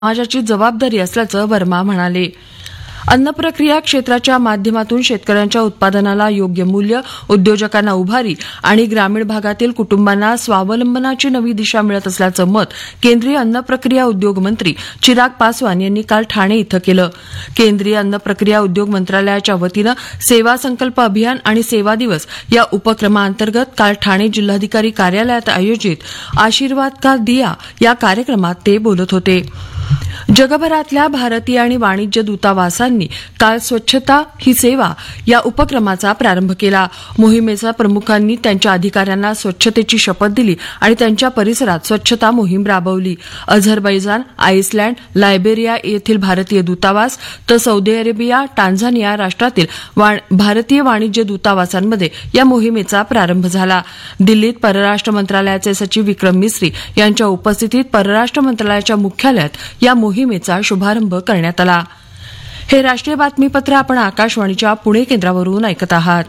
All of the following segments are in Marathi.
समाजाची जबाबदारी असल्याचं वर्मा म्हणाले. अन्न प्रक्रिया क्षेत्राच्या माध्यमातून शेतकऱ्यांच्या उत्पादनाला योग्य मूल्य, उद्योजकांना उभारी आणि ग्रामीण भागातील कुटुंबांना स्वावलंबनाची नवी दिशा मिळत असल्याचं मत केंद्रीय अन्न प्रक्रिया उद्योग मंत्री चिराग पासवान यांनी काल ठाणे इथं केलं. केंद्रीय अन्न प्रक्रिया उद्योग मंत्रालयाच्या वतीनं सेवा संकल्प अभियान आणि सेवा दिवस या उपक्रमाअंतर्गत काल ठाणे जिल्हाधिकारी कार्यालयात आयोजित आशीर्वाद का दिया या कार्यक्रमात ते बोलत होते. जगभरातल्या भारतीय आणि वाणिज्य दूतावासांनी काल स्वच्छता ही सेवा या उपक्रमाचा प्रारंभ केला. मोहिमेच्या प्रमुखांनी त्यांच्या अधिकाऱ्यांना स्वच्छतेची शपथ दिली आणि त्यांच्या परिसरात स्वच्छता मोहीम राबवली. अझरबैजान, आईसलँड, लायबेरिया येथील भारतीय दूतावास तर सौदी अरेबिया, टांझानिया राष्ट्रातील भारतीय वाणिज्य दूतावासांमध्ये या मोहिमेचा प्रारंभ झाला. दिल्लीत परराष्ट्र मंत्रालयाचे सचिव विक्रम मिस्री यांच्या उपस्थितीत परराष्ट्र मंत्रालयाच्या मुख्यालयात या मोहिमेचा शुभारंभ करण्यात आला. हे राष्ट्रीय बातमीपत्र आपण आकाशवाणीच्या पुणे केंद्रावरून ऐकत आहात.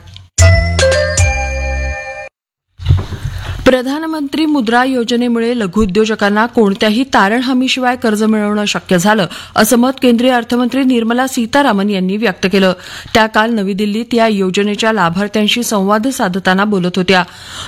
प्रधानमंत्री मुद्रा योजनेमुळे लघुउद्योजकांना कोणत्याही तारण हमीशिवाय कर्ज मिळवणं शक्य झालं असं मत केंद्रीय अर्थमंत्री निर्मला सीतारामन यांनी व्यक्त केलं. त्या काल नवी दिल्लीत या योजनेच्या लाभार्थ्यांशी संवाद साधताना बोलत होत्या.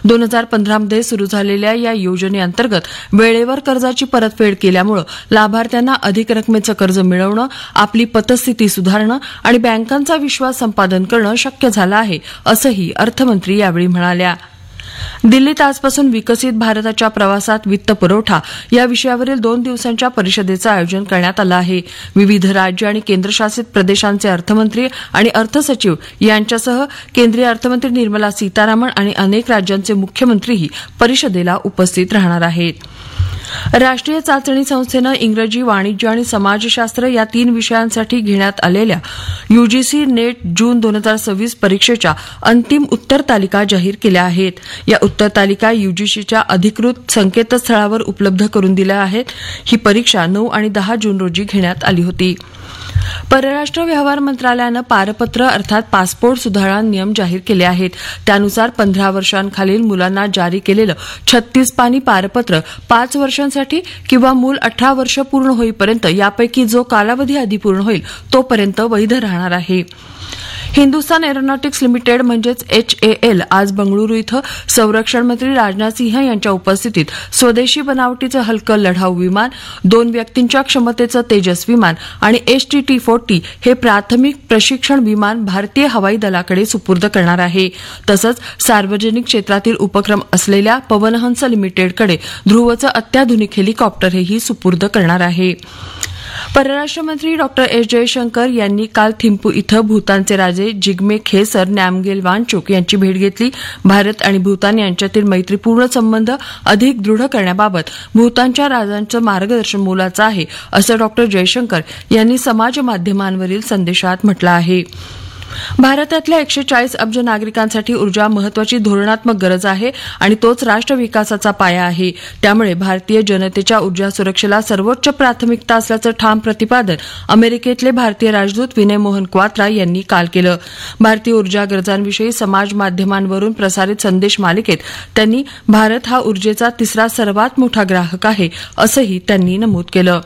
2015 मध्ये सुरू झालेल्या या योजनेअंतर्गत वेळेवर कर्जाची परतफेड केल्यामुळे लाभार्थ्यांना अधिक रकमेचं कर्ज मिळवणं, आपली पतस्थिती सुधारणं आणि बँकांचा विश्वास संपादन करणं शक्य झालं आहे असंही अर्थमंत्री यावेळी म्हणाल्या. दिल्लीत आजपासून विकसित भारताच्या प्रवासात वित्त पुरवठा या विषयावरील 2 दिवसांच्या परिषदेचं आयोजन करण्यात आलं आहे. विविध राज्य आणि केंद्रशासित प्रदेशांचे अर्थमंत्री आणि अर्थसचिव यांच्यासह केंद्रीय अर्थमंत्री निर्मला सीतारामन आणि अनेक राज्यांचे मुख्यमंत्रीही परिषदेला उपस्थित राहणार आहेत. राष्ट्रीय चाचणी संस्थेनं इंग्रजी, वाणिज्य आणि समाजशास्त्र या 3 विषयांसाठी घेण्यात आलेल्या यूजीसी नेट जून 2026 परीक्षेच्या अंतिम उत्तर तालिका जाहीर केल्या आहेत. या उत्तर तालिका यूजीसीच्या अधिकृत संकेतस्थळावर उपलब्ध करून दिल्या आहेत. ही परीक्षा 9 आणि 10 जून रोजी घेण्यात आली होती. परराष्ट्र व्यवहार मंत्रालयानं पारपत्र अर्थात पासपोर्ट सुधारणा नियम जाहीर केले आहेत. त्यानुसार 15 वर्षांखालील मुलांना जारी केलेलं 36 पानी पारपत्र 5 वर्षांसाठी किंवा मूल 18 वर्ष पूर्ण होईपर्यंत यापैकी जो कालावधी आधी पूर्ण होईल तोपर्यंत वैध राहणार आहे. हिंदुस्तान एरोनॉटिक्स लिमिटेड म्हणजेच HAL आज बंगळुरू इथं संरक्षण मंत्री राजनाथ सिंह यांच्या उपस्थितीत स्वदेशी बनावटीचं हलकं लढाऊ विमान, 2 व्यक्तींच्या क्षमतेचं तेजस विमान आणि HTT-40 हे प्राथमिक प्रशिक्षण विमान भारतीय हवाई दलाकडे सुपूर्द करणार आहे. तसंच सार्वजनिक क्षेत्रातील उपक्रम असलेल्या पवनहंस लिमिटेडकडे ध्रुवचं अत्याधुनिक हेलिकॉप्टरही सुपूर्द करणार आहे. परराष्ट्र मंत्री डॉ. एस जयशंकर यांनी काल थिंपू इथं भूतानचे राजे जिग्मे खेसर नामग्येल वांगचुक यांची भेट घेतली. भारत आणि भूतान यांच्यातील मैत्रीपूर्ण संबंध अधिक दृढ करण्याबाबत भूतानच्या राजांचं मार्गदर्शन मोलाचं आहे असं डॉ. जयशंकर यांनी समाज माध्यमांवरील संदेशात म्हटलं आहे. भारतातल्या 140 अब्ज नागरिकांसाठी ऊर्जा महत्वाची धोरणात्मक गरज आहे आणि तोच राष्ट्र विकासाचा पाया आहे. त्यामुळे भारतीय जनतेच्या ऊर्जा सुरक्षेला सर्वोच्च प्राथमिकता असल्याचं ठाम प्रतिपादन अमेरिकेतले भारतीय राजदूत विनय मोहन क्वात्रा यांनी काल केलं. भारतीय ऊर्जा गरजांविषयी समाज माध्यमांवरून प्रसारित संदेश मालिकेत त्यांनी भारत हा ऊर्जेचा 3रा सर्वात मोठा ग्राहक आहे असंही त्यांनी नमूद केलं.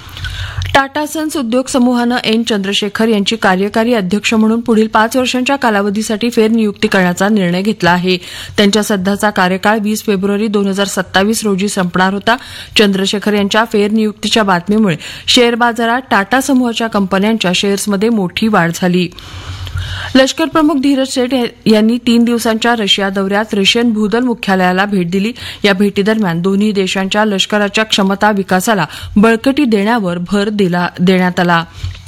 टाटा सन्स उद्योग समूहानं एन चंद्रशेखर यांची कार्यकारी अध्यक्ष म्हणून पुढील 5 वर्षांच्या कालावधीसाठी फेरनियुक्ती करण्याचा निर्णय घेतला आहे. त्यांच्या सध्याचा कार्यकाळ 20 फेब्रुवारी 2027 रोजी संपणार होता. चंद्रशेखर यांच्या फेरनियुक्तीच्या बातमीमुळे शेअर बाजारात टाटा समूहाच्या कंपन्यांच्या शेअर्समध्ये मोठी वाढ झाली. लष्कर प्रमुख धीरज सेठ यांनी 3 दिवसांच्या रशिया दौऱ्यात रशियन भूदल मुख्यालयाला भेट दिली. या भेटीदरम्यान दोन्ही देशांच्या लष्कराच्या क्षमता विकासाला बळकटी देण्यावर भर देण्यात आला.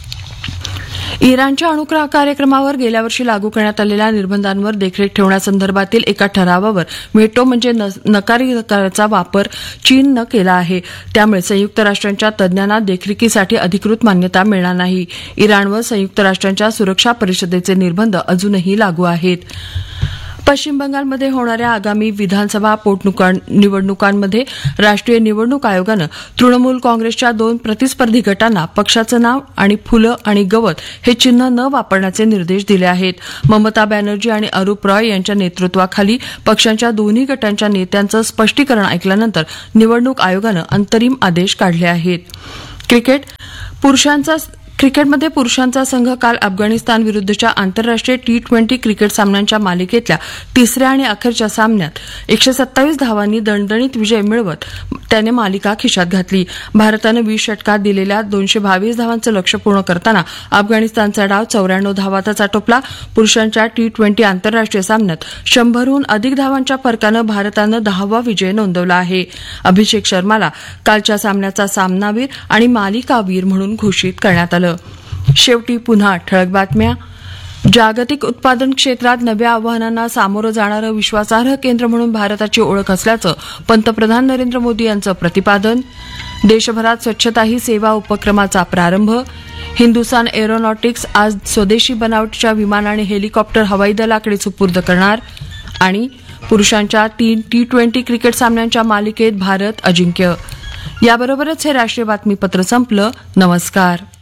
इराणच्या अणु कार्यक्रमावर गेल्या वर्षी लागू करण्यात आलेल्या निर्बंधांवर देखरेख ठेवण्यासंदर्भातील एका ठरावावर व्हेटो म्हणजे नकाराचा वापर चीननं केला आहे. त्यामुळे संयुक्त राष्ट्रांच्या तज्ज्ञांना देखरेखीसाठी अधिकृत मान्यता मिळणार नाही. इराणवर संयुक्त राष्ट्रांच्या सुरक्षा परिषदेचे निर्बंध अजूनही लागू आहेत. पश्चिम बंगालमध्ये होणाऱ्या आगामी विधानसभा पोटनिवडणुकांमध्ये राष्ट्रीय निवडणूक आयोगानं तृणमूल काँग्रेसच्या 2 प्रतिस्पर्धी गटांना पक्षाचं नाव आणि फुलं आणि गवत हे चिन्ह न वापरण्याचे निर्देश दिले आहेत. ममता बॅनर्जी आणि अरूप रॉय यांच्या नेतृत्वाखाली पक्षांच्या दोन्ही गटांच्या नेत्यांचं स्पष्टीकरण ऐकल्यानंतर निवडणूक आयोगानं अंतरिम आदेश काढले आहेत. क्रिकेटमध्ये पुरुषांचा संघ काल अफगाणिस्तान विरुद्धच्या आंतरराष्ट्रीय T20 क्रिकेट सामन्यांच्या मालिकेतल्या तिसऱ्या आणि अखेरच्या सामन्यात 127 धावांनी दणदणीत विजय मिळवत त्याने मालिका खिशात घातली. भारतानं 20 षटकात दिलेल्या 222 धावांचं लक्ष्य पूर्ण करताना अफगाणिस्तानचा डाव 94 धावातच आटोपला. पुरुषांच्या T20 आंतरराष्ट्रीय सामन्यात 100हून अधिक धावांच्या फरकानं भारतानं 10वा विजय नोंदवला आहे. अभिषेक शर्माला कालच्या सामन्याचा सामनावीर आणि मालिकावीर म्हणून घोषित करण्यात आलं. शेवटी पुन्हा ठळक बातम्या. जागतिक उत्पादन क्षेत्रात नव्या आव्हानांना सामोरं जाणारं विश्वासार्ह केंद्र म्हणून भारताची ओळख असल्याचं पंतप्रधान नरेंद्र मोदी यांचं प्रतिपादन. देशभरात स्वच्छता ही सेवा उपक्रमाचा प्रारंभ. हिंदुस्थान एरोनॉटिक्स आज स्वदेशी बनावटीच्या विमान आणि हेलिकॉप्टर हवाई दलाकडे सुपूर्द करणार. आणि पुरुषांच्या 3 T20 क्रिकेट सामन्यांच्या मालिकेत भारत अजिंक्य. याबरोबरच हे राष्ट्रीय बातमीपत्र संपलं. नमस्कार.